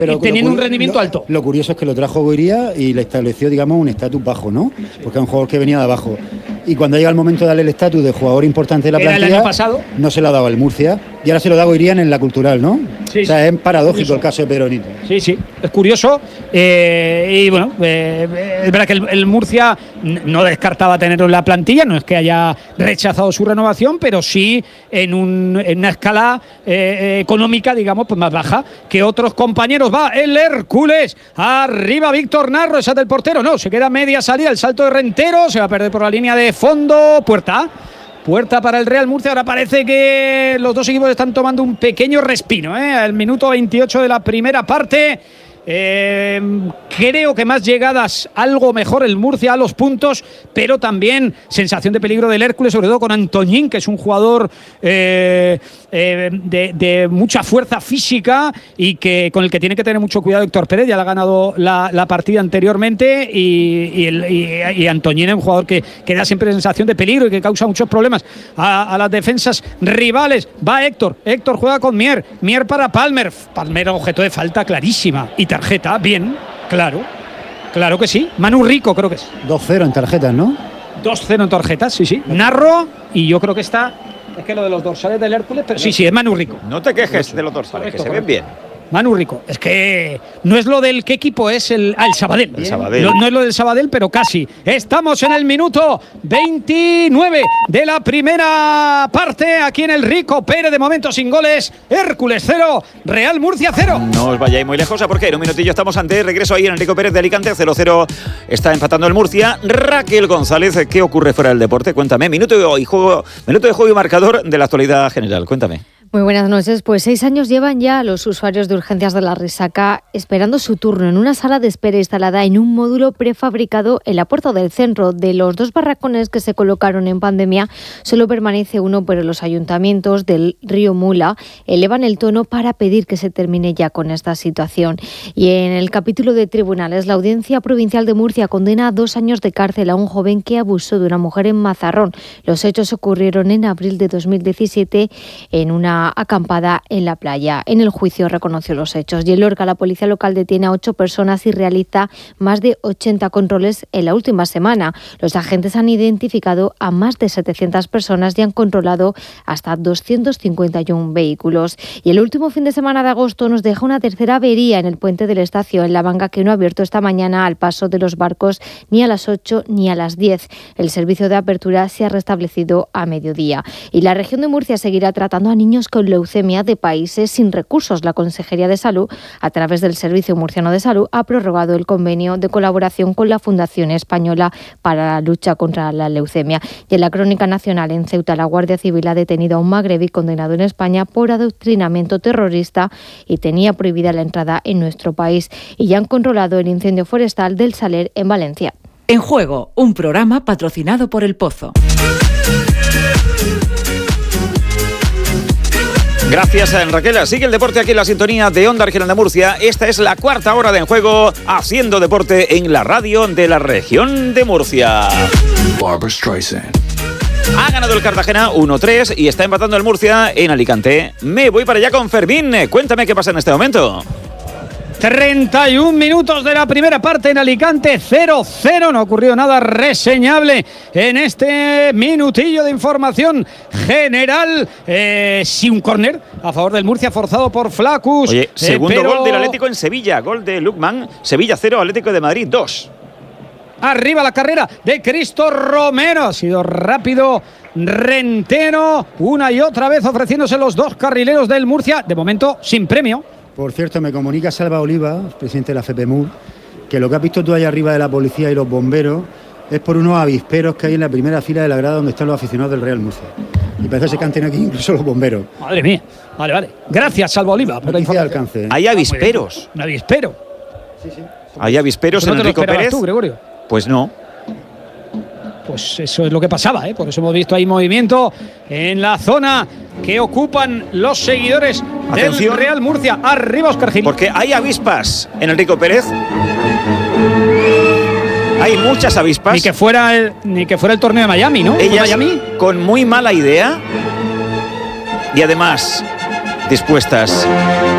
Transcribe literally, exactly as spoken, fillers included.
Pero y teniendo lo, un rendimiento lo, alto. Lo curioso es que lo trajo Goiría y le estableció, digamos, un estatus bajo, ¿no? Porque es un jugador que venía de abajo. Y cuando llega el momento de darle el estatus de jugador importante de la Era plantilla, el año pasado. no se lo ha dado el Murcia y ahora se lo da Goiría en la Cultural, ¿no? Sí, o sea, sí, es paradójico curioso. el caso de Pedro Benito. Sí, sí, es curioso. Eh, y bueno, eh, es verdad que el, el Murcia no descartaba tenerlo en la plantilla, no es que haya rechazado su renovación, pero sí en, un, en una escala eh, económica, digamos, pues más baja que otros compañeros. Va el Hércules, arriba Víctor Narro, esa del portero, no, se queda media salida, el salto de Rentero, se va a perder por la línea de fondo, puerta. Puerta para el Real Murcia. Ahora parece que los dos equipos están tomando un pequeño respiro, ¿eh? Al minuto veintiocho de la primera parte. Eh, creo que más llegadas, algo mejor el Murcia a los puntos, pero también sensación de peligro del Hércules, sobre todo con Antoñín, que es un jugador eh, eh, de, de mucha fuerza física y que con el que tiene que tener mucho cuidado Héctor Pérez. Ya le ha ganado la, la partida anteriormente y, y, el, y, y Antoñín es un jugador que, que da siempre sensación de peligro y que causa muchos problemas a, a las defensas rivales. Va Héctor, Héctor juega con Mier, Mier para Palmer, Palmer objeto de falta clarísima y tarjeta, bien, claro, claro que sí. Manu Rico creo que es. dos cero en tarjetas, ¿no? dos cero en tarjetas, sí, sí. Narro y yo creo que está, es que lo de los dorsales del Hércules, pero sí, sí, es Manu Rico. No te quejes de los dorsales, Correcto, que se ven correcto. bien. Manu Rico, es que no es lo del qué equipo es el, ah, el Sabadell. El Sabadell. No, no es lo del Sabadell, pero casi. Estamos en el minuto veintinueve de la primera parte aquí en el Rico Pérez, de momento sin goles. Hércules cero, Real Murcia cero. No os vayáis muy lejos, porque en un minutillo estamos ante regreso ahí en Enrico Pérez de Alicante. cero cero está empatando el Murcia. Raquel González, ¿qué ocurre fuera del deporte? Cuéntame. Minuto y juego, minuto de juego y marcador de la actualidad general. Cuéntame. Muy buenas noches. Pues seis años llevan ya los usuarios de urgencias de la Risaca esperando su turno en una sala de espera instalada en un módulo prefabricado en la puerta del centro. De los dos barracones que se colocaron en pandemia, solo permanece uno, pero los ayuntamientos del Río Mula elevan el tono para pedir que se termine ya con esta situación. Y en el capítulo de tribunales, la Audiencia Provincial de Murcia condena a dos años de cárcel a un joven que abusó de una mujer en Mazarrón. Los hechos ocurrieron en abril de dos mil diecisiete en una acampada en la playa. En el juicio reconoció los hechos. Y en Lorca, la policía local detiene a ocho personas y realiza más de ochenta controles en la última semana. Los agentes han identificado a más de setecientas personas y han controlado hasta doscientos cincuenta y uno vehículos. Y el último fin de semana de agosto nos deja una tercera avería en el puente del Estacio, en La Vanga, que no ha abierto esta mañana al paso de los barcos ni a las ocho ni a las diez. El servicio de apertura se ha restablecido a mediodía. Y la región de Murcia seguirá tratando a niños con leucemia de países sin recursos. La Consejería de Salud, a través del Servicio Murciano de Salud, ha prorrogado el convenio de colaboración con la Fundación Española para la lucha contra la leucemia. Y en la crónica nacional, en Ceuta, la Guardia Civil ha detenido a un magrebí condenado en España por adoctrinamiento terrorista y tenía prohibida la entrada en nuestro país. Y ya han controlado el incendio forestal del Saler en Valencia. En Juego, un programa patrocinado por El Pozo. Gracias, Raquel. Sigue el deporte aquí en la sintonía de Onda Regional de Murcia. Esta es la cuarta hora de En Juego, haciendo deporte en la radio de la región de Murcia. Barbra Streisand. Ha ganado el Cartagena uno tres y está empatando el Murcia en Alicante. Me voy para allá con Fermín. Cuéntame qué pasa en este momento. treinta y un minutos de la primera parte en Alicante, cero cero. No ha ocurrido nada reseñable en este minutillo de información general. Eh, sí, un córner a favor del Murcia forzado por Flacus. Oye, segundo eh, pero... gol del Atlético en Sevilla. Gol de Lukman. Sevilla cero, Atlético de Madrid dos. Arriba la carrera de Cristo Romero. Ha sido rápido Rentero. Una y otra vez ofreciéndose los dos carrileros del Murcia. De momento sin premio. Por cierto, me comunica Salva Oliva, presidente de la FEPEMUR, que lo que has visto tú allá arriba de la policía y los bomberos es por unos avisperos que hay en la primera fila de la grada donde están los aficionados del Real Murcia. Y parece que han tenido aquí incluso los bomberos. Madre mía. Vale, vale. Gracias, Salva Oliva, por la Noticia de información. alcance. Hay avisperos. Un avispero. Sí, sí. Hay avisperos ¿Eso en no te lo Enrico esperabas Pérez. tú, Gregorio? Pues no. Pues eso es lo que pasaba, ¿eh? Por eso hemos visto ahí movimiento en la zona que ocupan los seguidores Atención. del Real Murcia. Arriba Óscar Gil. Porque hay avispas en Enrico Pérez. Hay muchas avispas. Ni que fuera el, ni que fuera el torneo de Miami, ¿no? Ellas Miami. con muy mala idea y además dispuestas